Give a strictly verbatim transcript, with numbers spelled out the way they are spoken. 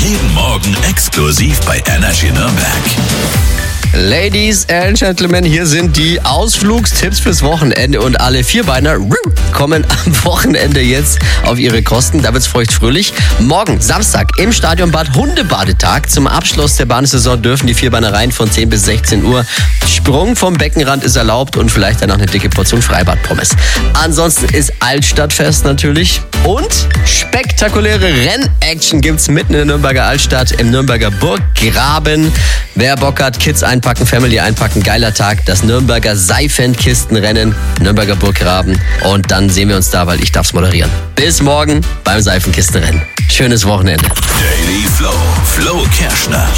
Jeden Morgen exklusiv bei Energy Nürnberg. Ladies and Gentlemen, hier sind die Ausflugstipps fürs Wochenende und alle Vierbeiner kommen am Wochenende jetzt auf ihre Kosten. Da wird's feuchtfröhlich. Morgen, Samstag, im Stadionbad Hundebadetag. Zum Abschluss der Bahnsaison dürfen die Vierbeiner rein von zehn bis sechzehn Uhr. Sprung vom Beckenrand ist erlaubt und vielleicht dann noch eine dicke Portion Freibad-Pommes. Ansonsten ist Altstadtfest natürlich. Und spektakuläre Rennaction gibt's mitten in der Nürnberger Altstadt im Nürnberger Burggraben. Wer Bock hat, Kids einpacken, Family einpacken, geiler Tag. Das Nürnberger Seifenkistenrennen, Nürnberger Burggraben. Und dann sehen wir uns da, weil ich darf's moderieren. Bis morgen beim Seifenkistenrennen. Schönes Wochenende. Daily Flow. Flo Kerschner.